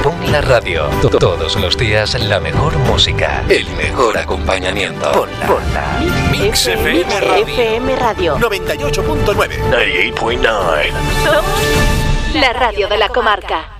Pon la radio. Todos los días la mejor música, el mejor acompañamiento. Ponla. Mix FM Radio 98.9. 98.9. Somos la radio de la comarca.